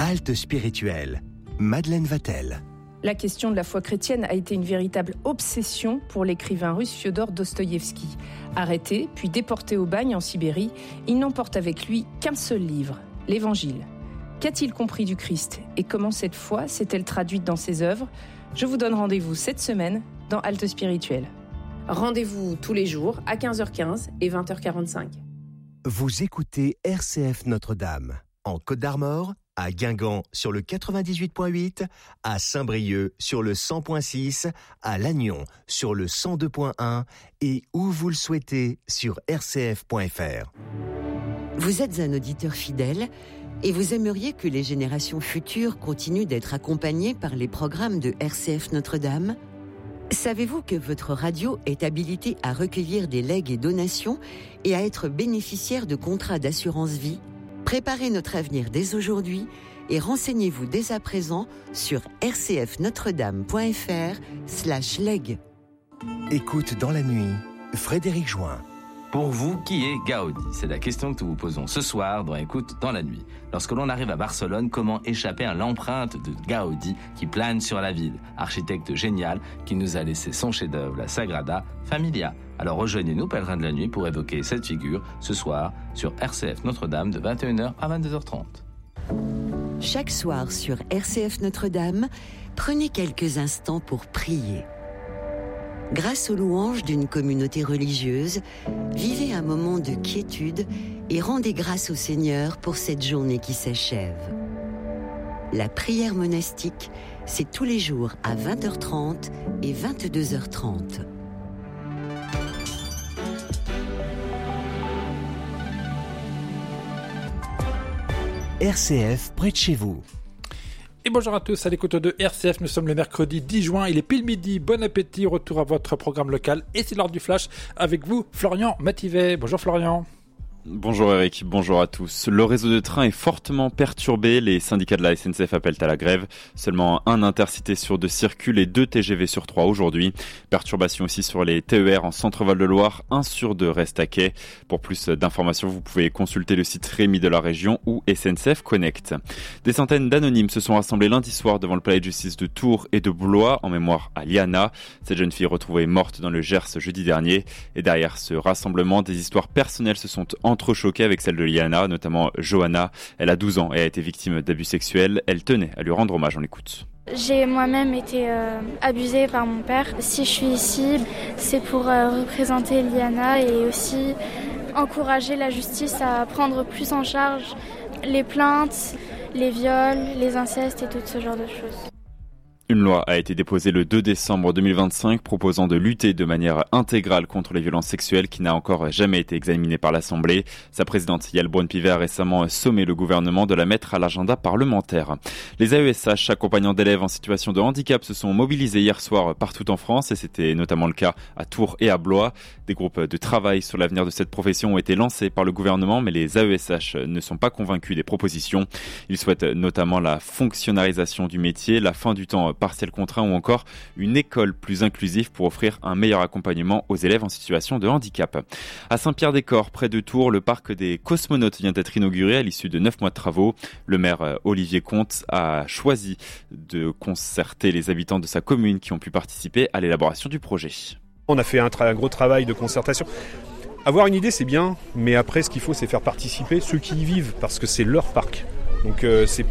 Halte spirituelle. Madeleine Vatel. La question de la foi chrétienne a été une véritable obsession pour l'écrivain russe Fiodor Dostoïevski. Arrêté, puis déporté au bagne en Sibérie, il n'emporte avec lui qu'un seul livre, l'Évangile. Qu'a-t-il compris du Christ et comment cette foi s'est-elle traduite dans ses œuvres ? Je vous donne rendez-vous cette semaine dans Halte spirituelle. Rendez-vous tous les jours à 15h15 et 20h45. Vous écoutez RCF Notre-Dame, en Côte d'Armor, à Guingamp sur le 98.8, à Saint-Brieuc sur le 100.6, à Lannion sur le 102.1 et où vous le souhaitez sur rcf.fr. Vous êtes un auditeur fidèle et vous aimeriez que les générations futures continuent d'être accompagnées par les programmes de RCF Notre-Dame ? Savez-vous que votre radio est habilitée à recueillir des legs et donations et à être bénéficiaire de contrats d'assurance vie ? Préparez notre avenir dès aujourd'hui et renseignez-vous dès à présent sur rcfnotredame.fr/leg. Écoute dans la nuit, Frédéric Join. Pour vous, qui est Gaudi ? C'est la question que nous vous posons ce soir dans Écoute dans la nuit. Lorsque l'on arrive à Barcelone, comment échapper à l'empreinte de Gaudi qui plane sur la ville ? Architecte génial qui nous a laissé son chef-d'œuvre, la Sagrada Familia. Alors rejoignez-nous, pèlerins de la nuit, pour évoquer cette figure ce soir sur RCF Notre-Dame de 21h à 22h30. Chaque soir sur RCF Notre-Dame, prenez quelques instants pour prier. Grâce aux louanges d'une communauté religieuse, vivez un moment de quiétude et rendez grâce au Seigneur pour cette journée qui s'achève. La prière monastique, c'est tous les jours à 20h30 et 22h30. RCF près de chez vous. Et bonjour à tous, à l'écoute de RCF, nous sommes le mercredi 10 juin, il est pile midi, bon appétit, retour à votre programme local et c'est l'heure du flash avec vous, Florian Mativet. Bonjour Florian. Bonjour Eric, bonjour à tous. Le réseau de train est fortement perturbé. Les syndicats de la SNCF appellent à la grève. Seulement un intercité sur 2 circule et 2 TGV sur 3 aujourd'hui. Perturbation aussi sur les TER en Centre-Val de Loire. 1 sur 2 reste à quai. Pour plus d'informations, vous pouvez consulter le site Rémi de la région ou SNCF Connect. Des centaines d'anonymes se sont rassemblés lundi soir devant le palais de justice de Tours et de Blois en mémoire à Liana. Cette jeune fille retrouvée morte dans le Gers jeudi dernier. Et derrière ce rassemblement, des histoires personnelles se sont entrechoquées avec celle de Liana, notamment Johanna. Elle a 12 ans et a été victime d'abus sexuels. Elle tenait à lui rendre hommage, on l'écoute. J'ai moi-même été abusée par mon père. Si je suis ici, c'est pour représenter Liana et aussi encourager la justice à prendre plus en charge les plaintes, les viols, les incestes et tout ce genre de choses. Une loi a été déposée le 2 décembre 2025 proposant de lutter de manière intégrale contre les violences sexuelles qui n'a encore jamais été examinée par l'Assemblée. Sa présidente Yael Braun-Pivet a récemment sommé le gouvernement de la mettre à l'agenda parlementaire. Les AESH accompagnant d'élèves en situation de handicap se sont mobilisés hier soir partout en France et c'était notamment le cas à Tours et à Blois. Des groupes de travail sur l'avenir de cette profession ont été lancés par le gouvernement mais les AESH ne sont pas convaincus des propositions. Ils souhaitent notamment la fonctionnalisation du métier, la fin du temps partiel contraint ou encore une école plus inclusive pour offrir un meilleur accompagnement aux élèves en situation de handicap. À Saint-Pierre-des-Corps, près de Tours, le parc des cosmonautes vient d'être inauguré à l'issue de 9 mois de travaux. Le maire Olivier Comte a choisi de concerter les habitants de sa commune qui ont pu participer à l'élaboration du projet. On a fait un gros travail de concertation. Avoir une idée, c'est bien, mais après, ce qu'il faut, c'est faire participer ceux qui y vivent, parce que c'est leur parc. Donc c'est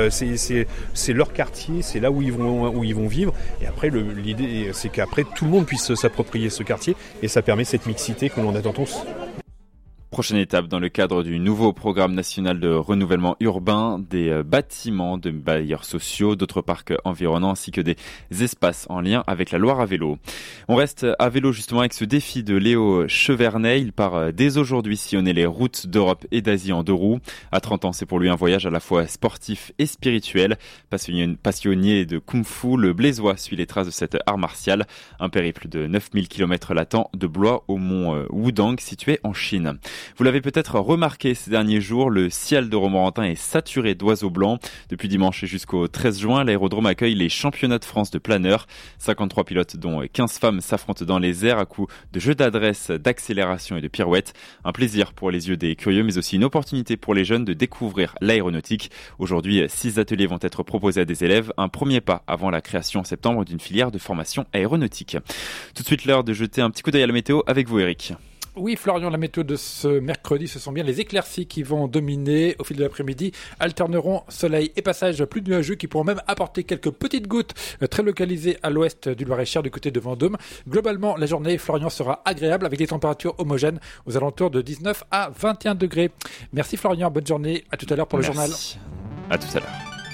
leur quartier, c'est là où ils vont vivre. Et après l'idée c'est qu'après tout le monde puisse s'approprier ce quartier et ça permet cette mixité que l'on attend tous. Prochaine étape dans le cadre du nouveau programme national de renouvellement urbain, des bâtiments de bailleurs sociaux, d'autres parcs environnants ainsi que des espaces en lien avec la Loire à vélo. On reste à vélo justement avec ce défi de Léo Chevernet. Il part dès aujourd'hui sillonner les routes d'Europe et d'Asie en 2 roues. À 30 ans, c'est pour lui un voyage à la fois sportif et spirituel. Passionné de kung-fu, le Blésois suit les traces de cet art martial. Un périple de 9000 km l'attend de Blois au mont Wudang situé en Chine. Vous l'avez peut-être remarqué ces derniers jours, le ciel de Romorantin est saturé d'oiseaux blancs. Depuis dimanche et jusqu'au 13 juin, l'aérodrome accueille les championnats de France de planeurs. 53 pilotes dont 15 femmes s'affrontent dans les airs à coups de jeux d'adresse, d'accélération et de pirouettes. Un plaisir pour les yeux des curieux, mais aussi une opportunité pour les jeunes de découvrir l'aéronautique. Aujourd'hui, 6 ateliers vont être proposés à des élèves. Un premier pas avant la création en septembre d'une filière de formation aéronautique. Tout de suite, l'heure de jeter un petit coup d'œil à la météo avec vous, Eric. Oui, Florian, la météo de ce mercredi, ce sont bien les éclaircies qui vont dominer au fil de l'après-midi. Alterneront soleil et passages plus nuageux qui pourront même apporter quelques petites gouttes très localisées à l'ouest du Loir-et-Cher du côté de Vendôme. Globalement, la journée, Florian, sera agréable avec des températures homogènes aux alentours de 19 à 21 degrés. Merci Florian, bonne journée. À tout à l'heure pour le journal. À tout à l'heure.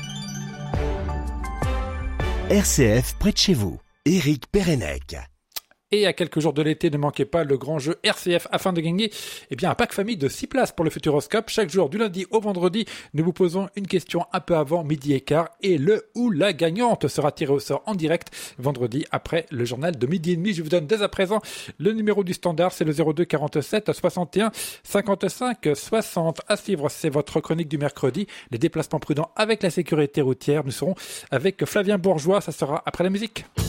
RCF près de chez vous. Éric Pérenec. Et à quelques jours de l'été, ne manquez pas le grand jeu RCF afin de gagner un pack famille de 6 places pour le Futuroscope. Chaque jour, du lundi au vendredi, nous vous posons une question un peu avant midi et quart et le ou la gagnante sera tirée au sort en direct vendredi après le journal de midi et demi. Je vous donne dès à présent le numéro du standard, c'est le 02 47 61 55 60. À suivre, c'est votre chronique du mercredi, les déplacements prudents avec la sécurité routière. Nous serons avec Flavien Bourgeois, ça sera après la musique.